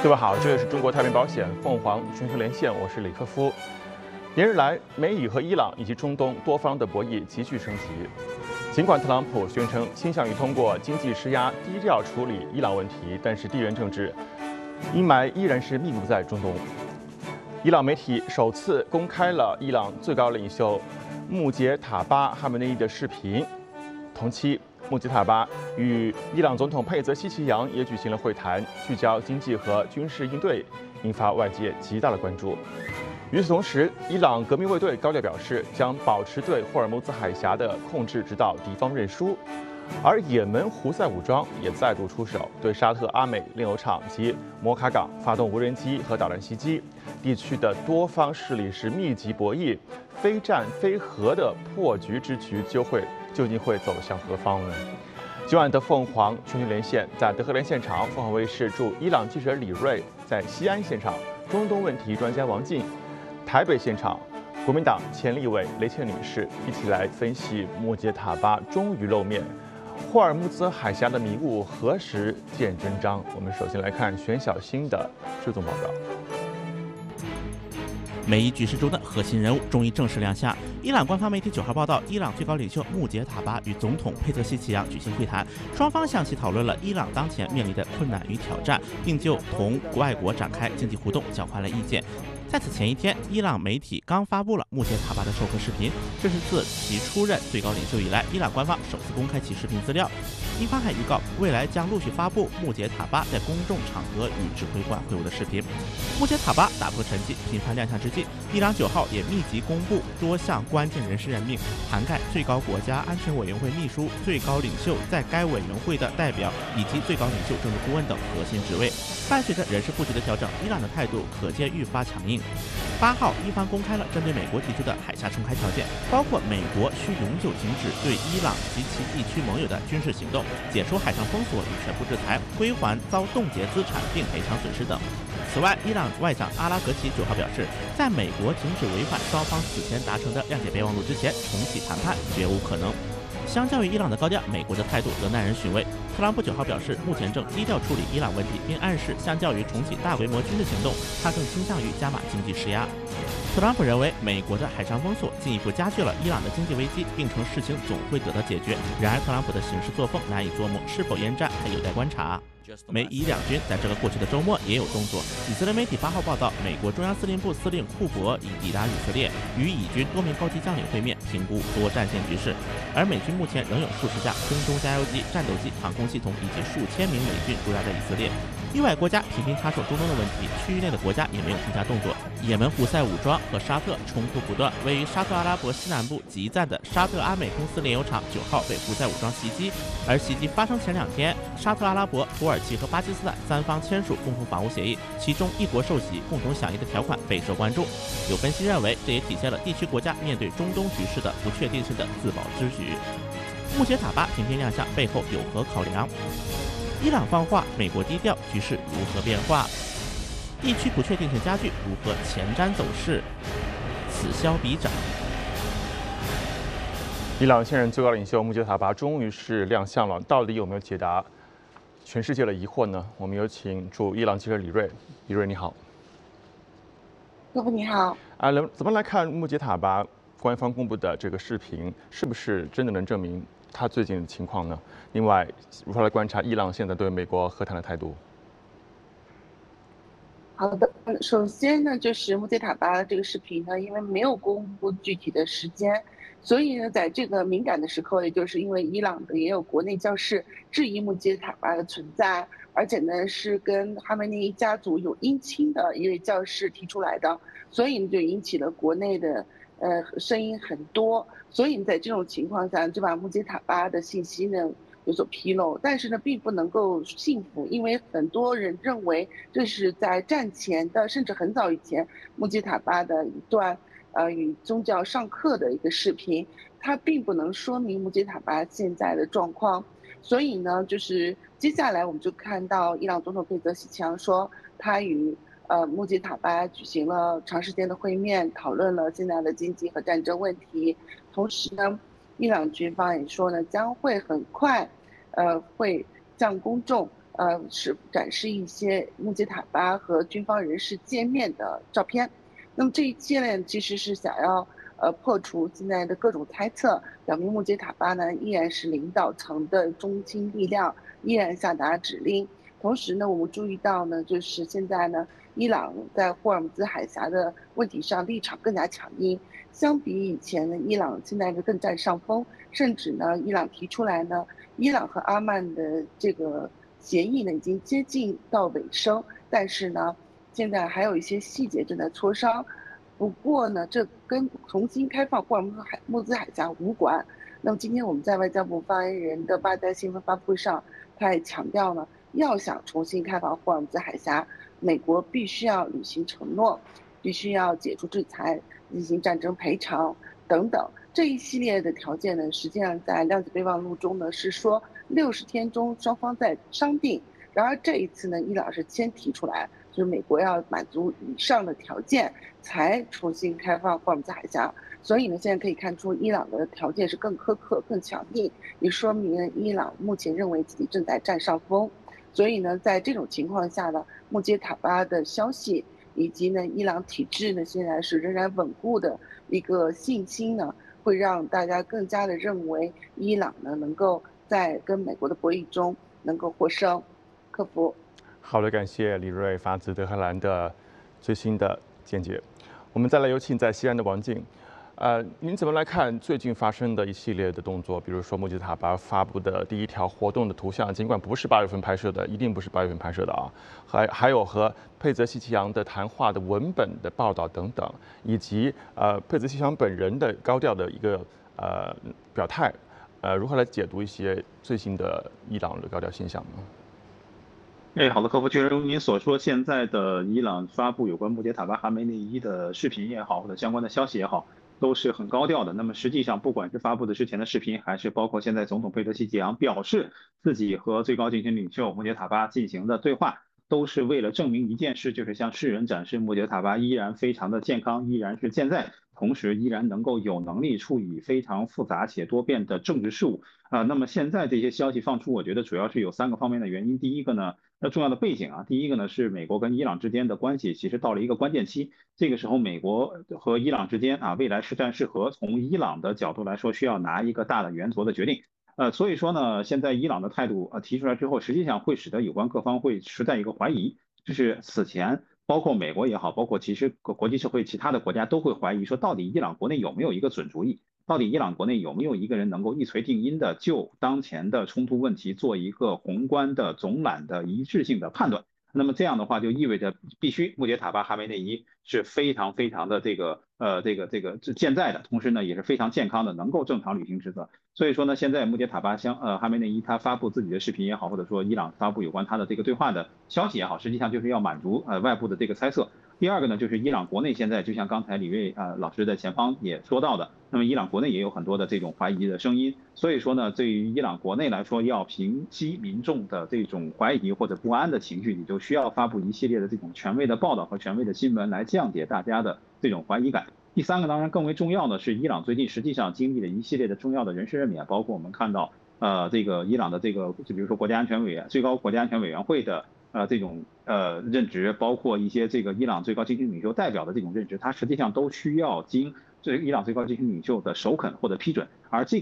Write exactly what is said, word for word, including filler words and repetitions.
各位好，这里是中国太平保险凤凰全球连线，我是李克夫。连日来，美以和伊朗以及中东多方的博弈急剧升级。尽管特朗普宣称倾向于通过经济施压低调处理伊朗问题，但是地缘政治阴霾依然是密布在中东。伊朗媒体首次公开了伊朗最高领袖穆杰塔巴·哈梅内伊的视频。同期，穆杰塔巴与伊朗总统佩泽希奇扬也举行了会谈，聚焦经济和军事应对，引发外界极大的关注。与此同时，伊朗革命卫队高调表示将保持对霍尔木兹海峡的控制，直到敌方认输。而也门胡塞武装也再度出手，对沙特阿美炼油厂及摩卡港发动无人机和导弹袭击。地区的多方势力是密集博弈，非战非和的破局之局就会究竟会走向何方呢？今晚的凤凰全球连线在德黑兰现场，凤凰卫视驻伊朗记者李锐在西安现场，中东问题专家王静台北现场，国民党前立委雷倩女士一起来分析穆杰塔巴终于露面，霍尔木兹海峡的迷雾何时见真章？我们首先来看玄小新的追踪报告。 美伊局势中的核心人物终于正式亮相。伊朗官方媒体九号报道，伊朗最高领袖穆杰塔巴与总统佩泽希奇扬举行会谈，双方详细讨论了伊朗当前面临的困难与挑战，并就同外国展开经济互动交换了意见。在此前一天，伊朗媒体刚发布了穆杰塔巴的授课视频，这是自其出任最高领袖以来，伊朗官方首次公开其视频资料。伊方还预告，未来将陆续发布穆杰塔巴在公众场合与指挥官会晤的视频。穆杰塔巴打破沉寂，频繁亮相之际，伊朗九号也密集公布多项关键人事任命，涵盖最高国家安全委员会秘书、最高领袖在该委员会的代表以及最高领袖政治顾问等核心职位。伴随着人事布局的调整，伊朗的态度可见愈发强硬。八号，伊方公开了针对美国提出的海峡重开条件，包括美国需永久停止对伊朗及其地区盟友的军事行动，解除海上封锁与全部制裁，归还遭冻结资产并赔偿损失等。此外，伊朗外长阿拉格齐九号表示，在美国停止违反双方此前达成的谅解备忘录之前，重启谈判绝无可能。相较于伊朗的高调，美国的态度则耐人寻味。特朗普九号表示，目前正低调处理伊朗问题，并暗示，相较于重启大规模军事行动，他更倾向于加码经济施压。特朗普认为，美国的海上封锁进一步加剧了伊朗的经济危机，并称事情总会得到解决。然而，特朗普的行事作风难以捉摸，是否烟战还有待观察。美以两军在这个过去的周末也有动作。以色列媒体八号报道，美国中央司令部司令库珀已抵达以色列，与以军多名高级将领会面，评估多战线局势。而美军目前仍有数十架空中加油机、战斗机、航空系统以及数千名美军驻扎在以色列。域外国家频频插手中东的问题，区域内的国家也没有停下动作。也门胡塞武装和沙特冲突不断，位于沙特阿拉伯西南部吉赞的沙特阿美公司炼油厂九号被胡塞武装袭击，而袭击发生前两天，沙特阿拉伯、土耳其和巴基斯坦三方签署共同防务协议，其中一国受袭、共同响应的条款备受关注。有分析认为，这也体现了地区国家面对中东局势的不确定性的自保之举。穆杰塔巴频频亮相背后有何考量？伊朗放话，美国低调，局势如何变化？地区不确定性加剧，如何前瞻走势？此消彼长。 伊朗现任最高领袖穆杰塔巴终于是亮相了，到底有没有解答全世界的疑惑呢？我们有请驻伊朗记者李锐。李锐，你好。 各位你好。 啊，怎么来看穆杰塔巴官方公布的这个视频，是不是真的能证明他最近的情况呢？另外，如何来观察伊朗现在对美国和谈的态度？ 好的，首先呢，就是穆杰塔巴这个视频呢，因为没有公布具体的时间，所以呢，在这个敏感的时刻，也就是因为伊朗的也有国内教士质疑穆杰塔巴的存在，而且呢是跟哈梅内伊家族有姻亲的一位教士提出来的，所以就引起了国内的呃声音很多，所以在这种情况下，就把穆杰塔巴的信息呢有所披露，但是呢，并不能够信服，因为很多人认为这是在战前的，甚至很早以前，穆杰塔巴的一段呃与宗教上课的一个视频，它并不能说明穆杰塔巴现在的状况。所以呢，就是接下来我们就看到伊朗总统佩泽希奇扬说，他与呃穆杰塔巴举行了长时间的会面，讨论了现在的经济和战争问题，同时呢。伊朗军方也说呢，将会很快，呃，会向公众呃，是展示一些穆杰塔巴和军方人士见面的照片。那么这一系列其实是想要呃破除现在的各种猜测，表明穆杰塔巴呢依然是领导层的中心力量，依然下达指令。同时呢，我们注意到呢，就是现在呢，伊朗在霍尔木兹海峡的问题上立场更加强硬，相比以前呢，伊朗现在是更占上风，甚至呢，伊朗提出来呢，伊朗和阿曼的这个协议呢已经接近到尾声，但是呢，现在还有一些细节正在磋商。不过呢，这跟重新开放霍尔木兹海木兹海峡无关。那么今天我们在外交部发言人的八代新闻发布会上，他也强调呢，要想重新开放霍尔木兹海峡，美国必须要履行承诺，必须要解除制裁，进行战争赔偿等等这一系列的条件呢，实际上在量子备忘录中呢是说六十天中双方在商定。然而这一次呢，伊朗是先提出来，就是美国要满足以上的条件才重新开放霍尔木兹海峡。所以呢，现在可以看出伊朗的条件是更苛刻、更强硬，也说明伊朗目前认为自己正在占上风。所以呢，在这种情况下呢，穆杰塔巴的消息以及呢伊朗体制呢现在是仍然稳固的一个信心呢，会让大家更加的认为伊朗呢能够在跟美国的博弈中能够获胜。克服。 好的，感谢李瑞发自德黑兰的最新的见解。我们再来有请在西安的王静。呃，您怎么来看最近发生的一系列的动作？比如说穆杰塔巴发布的第一条活动的图像，尽管不是八月份拍摄的，一定不是八月份拍摄的啊，还还有和佩泽西奇扬的谈话的文本的报道等等，以及呃佩泽西奇扬本人的高调的一个呃表态，呃，如何来解读一些最新的伊朗的高调现象呢？ 哎，好的，客服，确实如您所说，现在的伊朗发布有关穆杰塔巴·哈梅内伊的视频也好，或者相关的消息也好，都是很高调的。那么实际上，不管是发布的之前的视频，还是包括现在总统佩德西吉扬表示自己和最高竞选领袖穆杰塔巴进行的对话，都是为了证明一件事，就是向世人展示穆杰塔巴依然非常的健康，依然是健在，同时依然能够有能力处理非常复杂且多变的政治事务。啊、呃，那么现在这些消息放出，我觉得主要是有三个方面的原因。第一个呢，那重要的背景啊，第一个呢是美国跟伊朗之间的关系其实到了一个关键期，这个时候美国和伊朗之间啊，未来是战是和，从伊朗的角度来说，需要拿一个大的圆桌的决定。呃，所以说呢，现在伊朗的态度呃提出来之后，实际上会使得有关各方会持在一个怀疑，就是此前包括美国也好，包括其实国际社会其他的国家都会怀疑说，到底伊朗国内有没有一个准主意？到底伊朗国内有没有一个人能够一锤定音的就当前的冲突问题做一个宏观的总览的一致性的判断？那么这样的话，就意味着必须穆杰塔巴·哈梅内伊是非常非常的这个呃这个这个健在的，同时呢也是非常健康的，能够正常履行职责。所以说呢，现在穆杰塔巴相呃哈梅内伊他发布自己的视频也好，或者说伊朗发布有关他的这个对话的消息也好，实际上就是要满足呃外部的这个猜测。第二个呢，就是伊朗国内现在就像刚才李瑞啊、呃、老师在前方也说到的，那么伊朗国内也有很多的这种怀疑的声音，所以说呢，对于伊朗国内来说，要平息民众的这种怀疑或者不安的情绪，你就需要发布一系列的这种权威的报道和权威的新闻来降解大家的这种怀疑感。第三个当然更为重要的是，伊朗最近实际上经历了一系列的重要的人事任免，包括我们看到呃这个伊朗的这个就比如说国家安全委员最高国家安全委员会的呃这种呃任职，包括一些这个伊朗最高经济领袖代表的这种任职，它实际上都需要经这伊朗最高经济领袖的首肯或者批准，而这个